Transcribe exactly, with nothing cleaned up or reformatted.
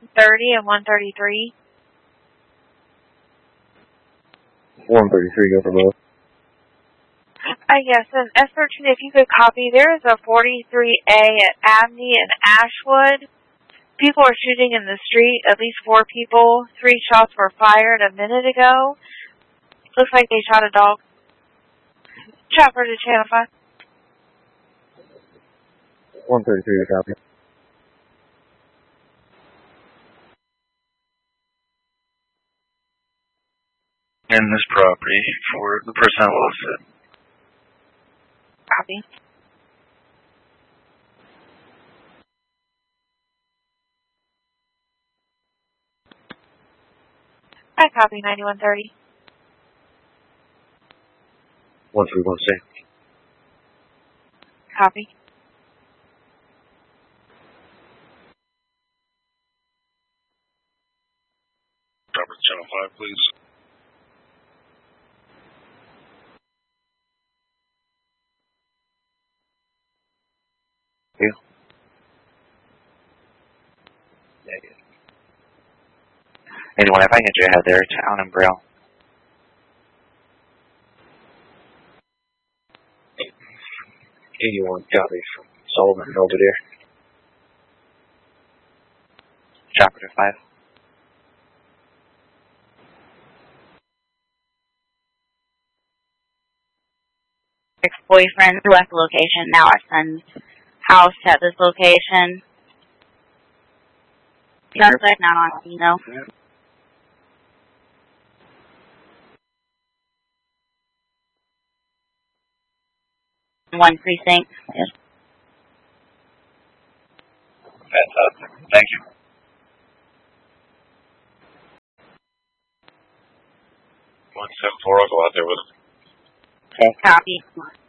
thirty and one thirty-three. one thirty-three, go for both. Uh, yes, and S thirteen, if you could copy, there is a forty-three A at Abney and Ashwood. People are shooting in the street, at least four people. Three shots were fired a minute ago. Looks like they shot a dog. Chopper to Channel five. one thirty-three to copy. In this property for the personnel listed. Copy. I copy ninety-one thirty. one three one six. Copy. Robert, Channel five, please. Yeah. Negative. Anyone, if I can get you ahead there, Town and Braille. eighty-one, copy from Sullivan, Belvedere. Chopper to five. Ex-boyfriend left the location. Now our son's house at this location. Suspect not on scene though. One precinct. Yes. Fantastic. Thank you. one seven four, I'll go out there with him. Okay, copy.